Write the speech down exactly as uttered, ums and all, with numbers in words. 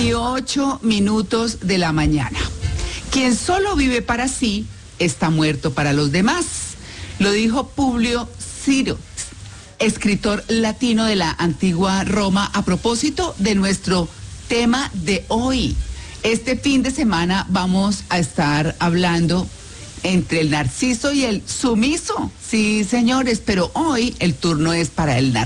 Y ocho minutos de la mañana. Quien solo vive para sí, está muerto para los demás. Lo dijo Publio Ciro, escritor latino de la antigua Roma, a propósito de nuestro tema de hoy. Este fin de semana vamos a estar hablando entre el narciso y el sumiso. Sí, señores, pero hoy el turno es para el narciso.